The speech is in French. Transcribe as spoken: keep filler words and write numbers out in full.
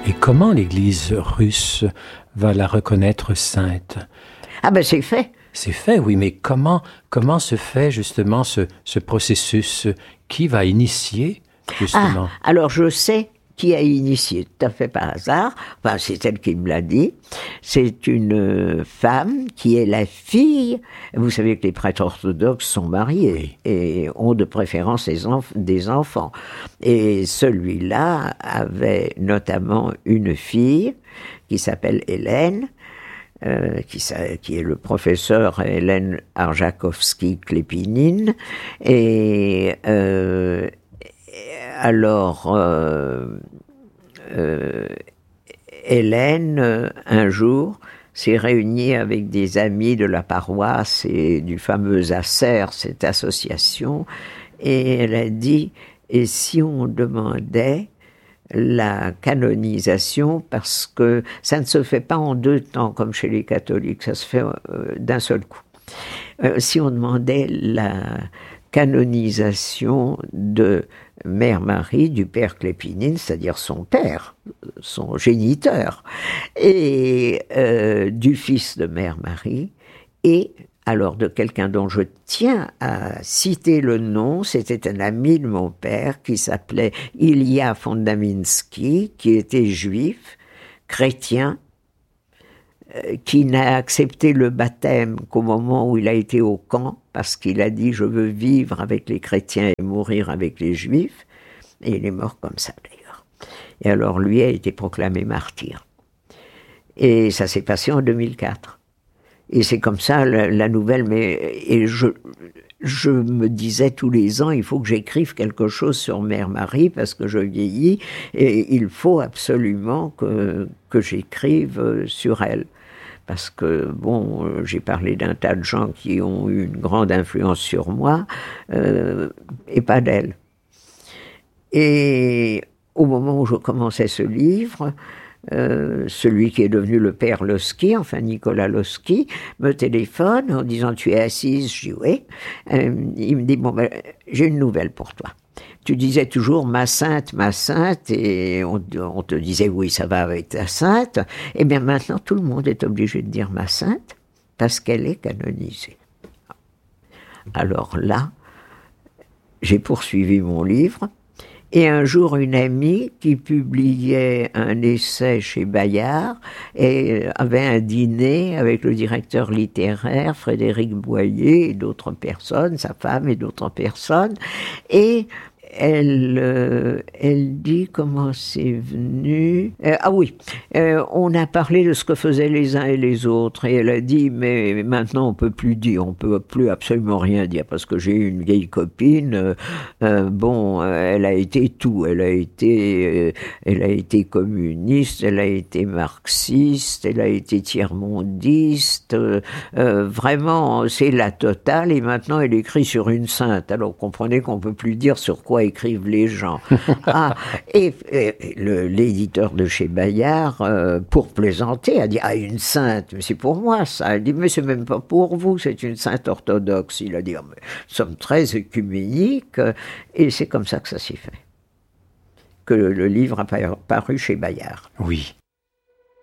Et comment l'Église russe va la reconnaître sainte? Ah ben c'est fait. C'est fait, oui, mais comment, comment se fait justement ce, ce processus? Qui va initier justement? Ah, alors je sais qui a initié, tout à fait par hasard, enfin c'est elle qui me l'a dit, c'est une femme qui est la fille, vous savez que les prêtres orthodoxes sont mariés et ont de préférence des, enf- des enfants, et celui-là avait notamment une fille qui s'appelle Hélène, Euh, qui, qui est le professeur Hélène Arjakovsky-Klepinine, et euh, alors euh, euh, Hélène un jour s'est réunie avec des amis de la paroisse et du fameux A C E R, cette association, et elle a dit: et si on demandait la canonisation, parce que ça ne se fait pas en deux temps comme chez les catholiques, ça se fait euh, d'un seul coup. Euh, si on demandait la canonisation de Mère Marie, du père Klépinine, c'est-à-dire son père, son géniteur, et euh, du fils de Mère Marie, et alors de quelqu'un dont je tiens à citer le nom, c'était un ami de mon père qui s'appelait Ilya Fondaminsky, qui était juif, chrétien, euh, qui n'a accepté le baptême qu'au moment où il a été au camp, parce qu'il a dit « je veux vivre avec les chrétiens et mourir avec les juifs », et il est mort comme ça d'ailleurs. Et alors lui a été proclamé martyr. Et ça s'est passé en deux mille quatre. Et c'est comme ça la, la nouvelle, mais et je, je me disais tous les ans, il faut que j'écrive quelque chose sur Mère Marie parce que je vieillis et il faut absolument que, que j'écrive sur elle. Parce que, bon, j'ai parlé d'un tas de gens qui ont eu une grande influence sur moi, euh, et pas d'elle. Et au moment où je commençais ce livre, Euh, celui qui est devenu le père Losky, enfin Nicolas Losky, me téléphone en disant « tu es assise ?» Je dis « oui ». Euh, il me dit « bon, ben, j'ai une nouvelle pour toi. Tu disais toujours « ma sainte, ma sainte » et on, on te disait « oui, ça va avec ta sainte ». Eh bien maintenant, tout le monde est obligé de dire « ma sainte » parce qu'elle est canonisée. Alors là, j'ai poursuivi mon livre. Et un jour, une amie qui publiait un essai chez Bayard et avait un dîner avec le directeur littéraire, Frédéric Boyer, et d'autres personnes, sa femme et d'autres personnes. Et elle, euh, elle dit comment c'est venu. Euh, ah oui, euh, on a parlé de ce que faisaient les uns et les autres. Et elle a dit, mais maintenant on peut plus dire, on peut plus absolument rien dire parce que j'ai une vieille copine. Euh, euh, bon, euh, elle a été tout. Elle a été, euh, elle a été communiste, elle a été marxiste, elle a été tiers-mondiste. Euh, euh, vraiment, c'est la totale. Et maintenant, elle écrit sur une sainte. Alors comprenez qu'on peut plus dire sur quoi écrivent les gens. Ah, et, et le, l'éditeur de chez Bayard, euh, pour plaisanter, a dit « ah, une sainte, mais c'est pour moi ça ». Elle dit « mais c'est même pas pour vous, c'est une sainte orthodoxe ». Il a dit oh, « mais nous sommes très œcuméniques ». Et c'est comme ça que ça s'est fait. Que le, le livre a paru chez Bayard. Oui.